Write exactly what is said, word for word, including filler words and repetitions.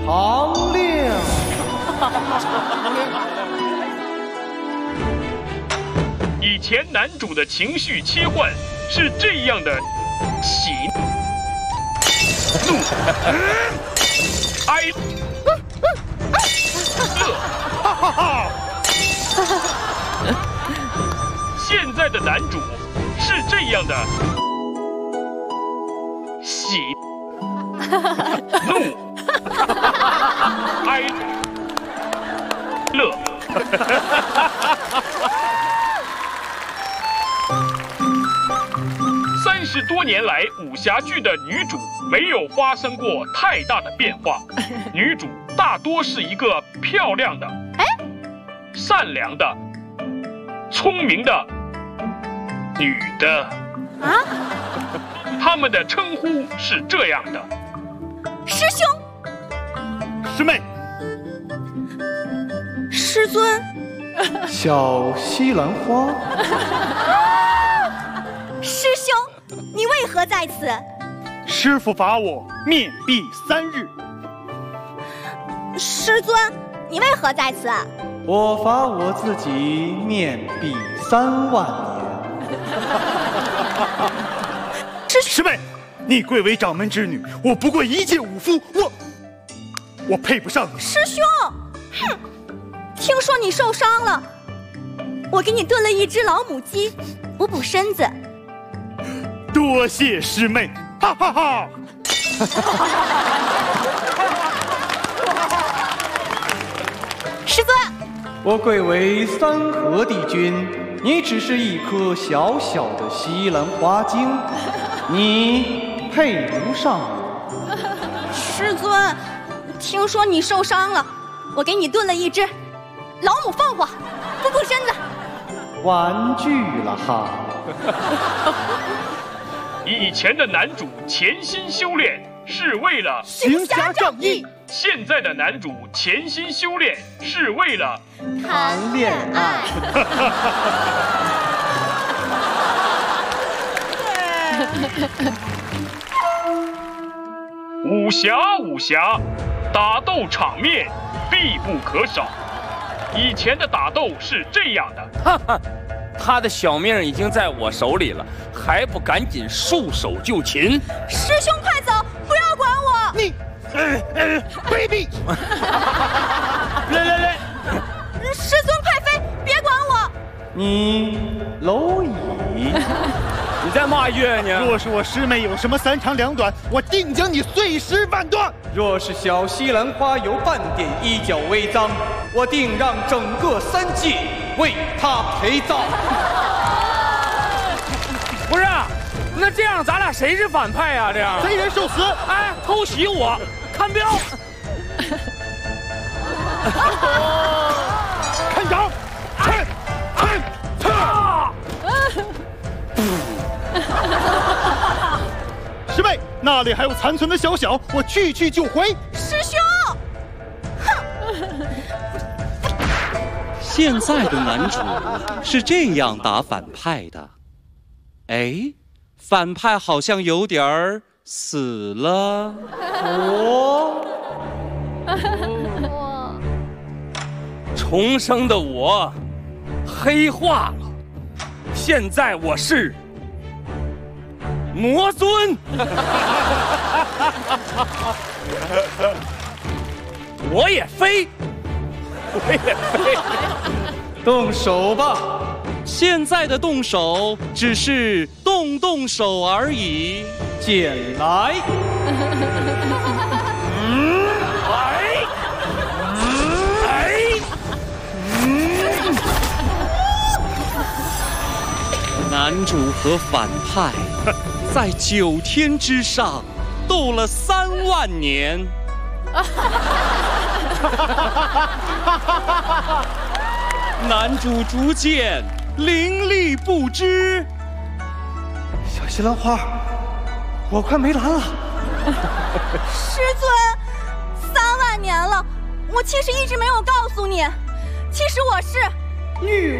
唐亮。 以前男主的情绪切换是这样的：喜、怒、哀、乐。现在的男主是这样的：喜、怒、哀、乐。三十多年来，武侠剧的女主没有发生过太大的变化。女主大多是一个漂亮的、善良的、聪明的女的。 啊？ 他们的称呼是这样的： 师兄、 师妹、 师尊、 小西兰花。 师兄，你为何在此？ 师父罚我面壁三日。 师尊，你为何在此？ 我罚我自己面壁三万年。 师师妹，你贵为掌门之女，我不过一介武夫，我我配不上你。 师兄，哼！听说你受伤了，我给你炖了一只老母鸡，补补身子。 多谢师妹，哈哈哈！ 师尊， 我贵为三河帝君，你只是一颗小小的西兰花精，你配不上我。 师尊，听说你受伤了，我给你炖了一只老母凤凰，补补身子。 玩具了哈。 以前的男主潜心修炼是为了行侠仗义， 现在的男主潜心修炼是为了谈恋爱。 武侠武侠，打斗场面必不可少。以前的打斗是这样的， 哈哈，他的小命已经在我手里了，还不赶紧束手就擒？ 师兄快走，不要管我！ 你，呃呃，卑鄙！ 来来来， 师尊快飞，别管我！ 你蝼蚁！ 你再骂一句你！ 若是我师妹有什么三长两短，我定将你碎尸万段。 若是小西兰花有半点衣角微脏，我定让整个三界为他陪葬。 不是，那这样咱俩谁是反派呀？这样贼人受死！ 哎，偷袭我，看镖！ 看掌！看看看！师妹，那里还有残存的小小，我去去就回。 师兄，哼！ 现在的男主是这样打反派的。哎，反派好像有点儿死了。 我重生的我黑化了，现在我是魔尊。我也飞，我也飞。 动手吧！ 现在的动手只是动动手而已。 剑来！ 嗯，哎，哎，嗯。 男主和反派在九天之上斗了三万年。男主逐渐凌厉不支。 小西兰花，我快没蓝了。 师尊，三万年了，我其实一直没有告诉你，其实我是女